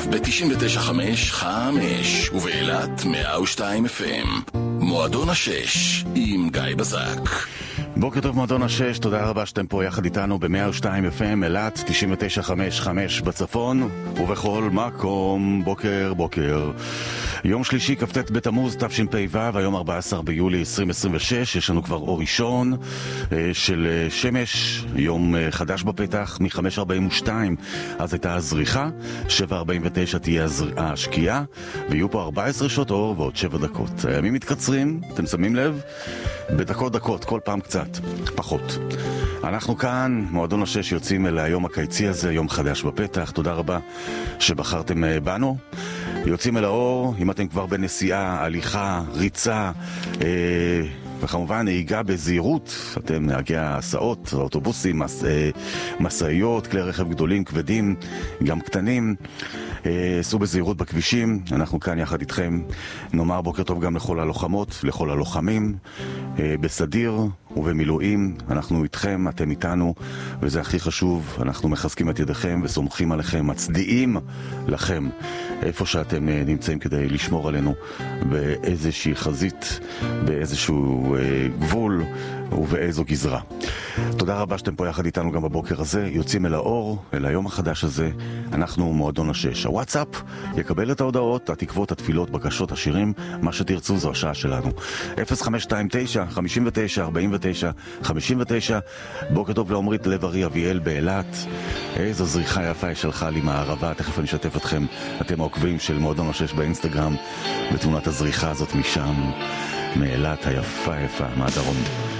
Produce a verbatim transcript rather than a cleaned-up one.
ב-תשעים ותשע חמש חמש ובאילת מאה ושתיים אף אם. מועדון השש עם גיא בזק. בוקר טוב מועדון השש, תודה רבה שאתם פה יחד איתנו ב-מאה ושתיים אף אם, אילת, תשעים ותשע חמש חמש בצפון ובכל מקום. בוקר בוקר יום שלישי, כ"ט בתמוז תשפ"ו, היום ארבעה עשר ביולי עשרים עשרים ושש. יש לנו כבר אור ראשון של שמש, יום חדש בפתח, מ-חמש ארבעים ושתיים אז הייתה הזריחה, שבע ארבעים ותשע תהיה השקיעה, ויהיו פה ארבע עשרה שעות אור ועוד שבע דקות. הימים מתקצרים, אתם שמים לב? בדקות דקות, כל פעם קצת פחות. אנחנו כאן, מועדון השש, יוצאים אל היום הקיצי הזה, יום חדש בפתח. תודה רבה שבחרתם בנו. יוצאים אל האור, אם אתם כבר בנסיעה, הליכה, ריצה, אה, וכמובן נהיגה בזהירות. אתם נהגי ההסעות, האוטובוסים, מס, אה, מסעיות, כלי רכב גדולים, כבדים, גם קטנים. סעו בזהירות בכבישים. אנחנו כאן יחד איתכם. נאמר בוקר טוב גם לכל הלוחמות, לכל הלוחמים, בסדיר ובמילואים. אנחנו איתכם, אתם איתנו, וזה הכי חשוב. אנחנו מחזקים את ידיכם וסומכים עליכם, מצדיעים לכם איפה שאתם נמצאים, כדי לשמור עלינו באיזושהי חזית, באיזשהו גבול ובאיזו גזרה. תודה רבה שאתם פה יחד איתנו גם בבוקר הזה. יוצאים אל האור, אל היום החדש הזה. אנחנו מועדון השש. הוואטסאפ יקבל את ההודעות, התקוות, התפילות, בקשות, השירים, מה שתרצו, זו השעה שלנו. אפס חמש שתיים תשע חמש תשע ארבעים ותשע חמישים ותשע. בוקר טוב לעומרית לב-ארי אביאל באילת. איזו זריחה יפה יש שלך לי מהערבה. תכף אני אשתף אתכם, אתם העוקבים של מועדון השש באינסטגרם, בתמונת הזריחה הזאת משם, מאילת היפה יפה, מהדרום.